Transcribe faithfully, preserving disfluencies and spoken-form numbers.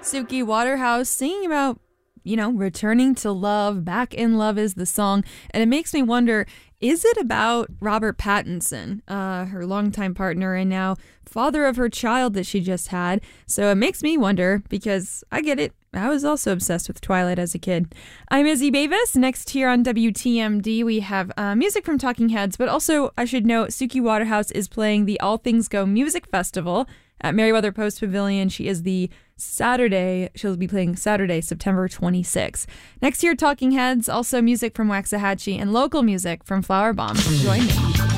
Suki Waterhouse singing about, you know, returning to love. Back in Love is the song. And it makes me wonder, is it about Robert Pattinson, uh, her longtime partner and now father of her child that she just had? So it makes me wonder, because I get it. I was also obsessed with Twilight as a kid. I'm Izzy Bavis. Next here on W T M D, we have uh, music from Talking Heads, but also, I should note, Suki Waterhouse is playing the All Things Go Music Festival at Merriweather Post Pavilion. She is the Saturday, she'll be playing Saturday, September twenty-sixth. Next here, Talking Heads, also music from Waxahachie and local music from Flower Bomb. Join me.